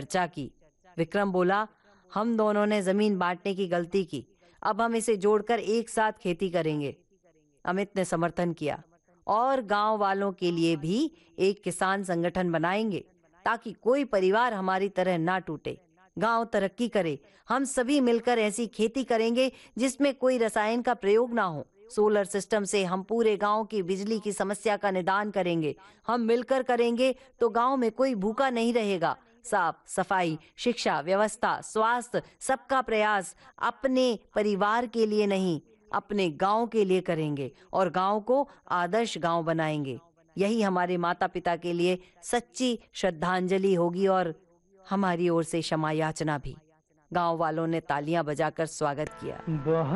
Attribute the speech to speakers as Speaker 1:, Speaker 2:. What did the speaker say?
Speaker 1: चर्चा की। विक्रम बोला, हम दोनों ने जमीन बांटने की गलती की, अब हम इसे जोड़कर एक साथ खेती करेंगे। अमित ने समर्थन किया, और गांव वालों के लिए भी एक किसान संगठन बनाएंगे ताकि कोई परिवार हमारी तरह ना टूटे, गांव तरक्की करे। हम सभी मिलकर ऐसी खेती करेंगे जिसमें कोई रसायन का प्रयोग ना हो। सोलर सिस्टम से हम पूरे गांव की बिजली की समस्या का निदान करेंगे। हम मिलकर करेंगे तो गांव में कोई भूखा नहीं रहेगा। साफ सफाई, शिक्षा, व्यवस्था, स्वास्थ्य, सबका प्रयास अपने परिवार के लिए नहीं, अपने गांव के लिए करेंगे और गांव को आदर्श गांव बनाएंगे। यही हमारे माता पिता के लिए सच्ची श्रद्धांजलि होगी और हमारी ओर से क्षमा याचना भी। गांव वालों ने तालियां बजाकर स्वागत किया।